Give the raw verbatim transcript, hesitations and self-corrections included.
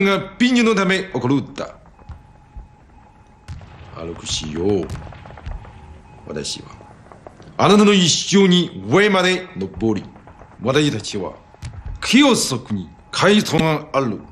が貧乳のため起こるった歩くしよう私はあなたの一生に上まで登り私たちは清そくに階層がある